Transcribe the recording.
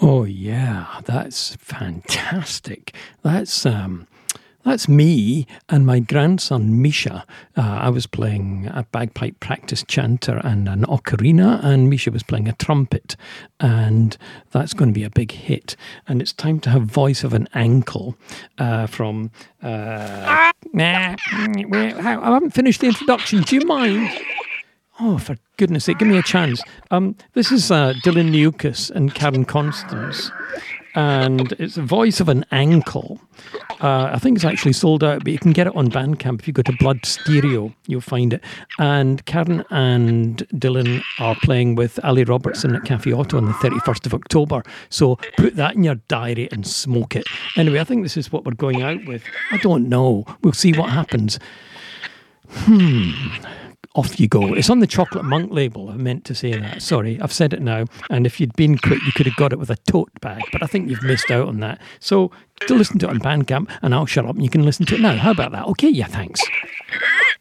Oh yeah, that's fantastic. That's me and my grandson Misha. I was playing a bagpipe practice chanter and an ocarina, and Misha was playing a trumpet, and that's going to be a big hit. And it's time to have Voice of an Ankle from. I haven't finished the introduction. Do you mind? Oh, for goodness sake, give me a chance. This is Dylan Newcus and Karen Constance, and it's the Voice of an Ankle. I think it's actually sold out, but you can get it on Bandcamp. If you go to Blood Stereo, you'll find it. And Karen and Dylan are playing with Ali Robertson at Cafe Otto on the 31st of October. So put that in your diary and smoke it. Anyway, I think this is what we're going out with. I don't know. We'll see what happens. Off you go. It's on the Chocolate Monk label. I meant to say that. Sorry, I've said it now. And if you'd been quick, you could have got it with a tote bag. But I think you've missed out on that. So to listen to it on Bandcamp, and I'll shut up and you can listen to it now. How about that? Okay, yeah, thanks.